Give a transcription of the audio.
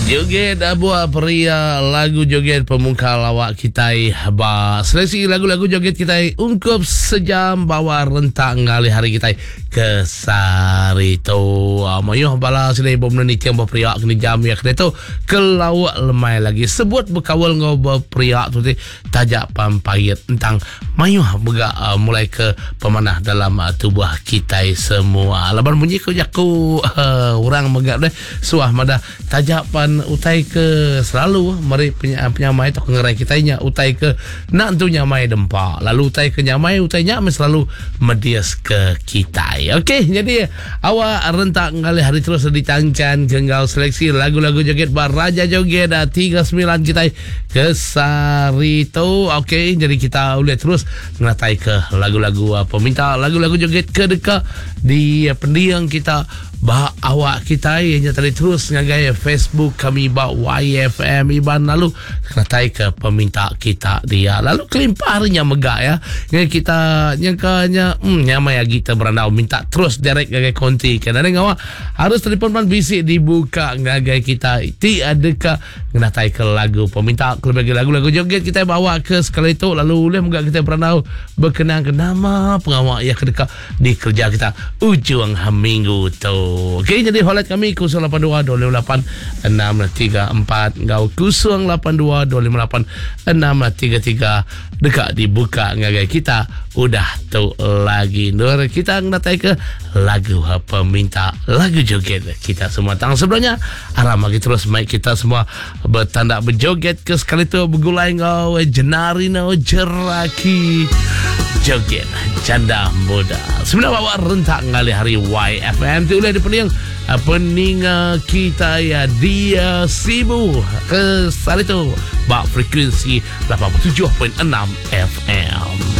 Joget buat pria lagu joget pemuka lawak kita seleksi lagu-lagu joget kita ungkup sejam bawa rentak ngali hari kita ke sarito mayuh bala sini bom ni tiang pria kini jam ya kena tu ke lawak lemai lagi sebut berkawal ngau pria tu tajak pampayat tentang mayuh bega mulai ke pemanah dalam tubuh kita semua laban bunyi ku jaku orang megak deh suah mada tajapan utai ke selalu mari penyamai tu ngerai kitanya utai ke nak tu nyamai dempa lalu utai ke nyamai utainya selalu medias ke kita. Okey, jadi awak rentak ngali hari terus ditangcan genggal seleksi lagu-lagu joget bar Raja Joget 39 kita ke sarito. Okey, jadi kita boleh terus ngatai ke lagu-lagu peminta lagu-lagu joget ke dekat di pendiang kita bah awak kita yang tadi terus ngagai Facebook kami bah YFM Iban lalu ngatai ke peminta kita dia lalu kelimparnya megak ya yang kita nyangkanya nyamai kita berandau minta terus direct ngagai konti kan ada ngawak harus telefon man bisik dibuka ngagai kita ti adakah ngatai ke lagu peminta lebih lagu-lagu joget kita bawa ke sekali itu lalu boleh megak kita berandau berkenang ke nama pengawak ya kedekat di kerja kita ujung minggu tu. Okey, jadi hotline kami 082-258-634 ngau 082-258-633 dekat dibuka ngagai kita udah tu lagi nur kita ngatai ke lagu peminta lagu joget kita semua tang sebelumnya aram lagi terus mic kita semua bertanda berjoget ke sekali tu bergulai ngau jenarino jeraki joget janda muda sebenarnya bawa rentak ngali hari YFM tu boleh dipening peninga kita ya dia sibuk ke sana tu bak frekuensi 87.6 FM.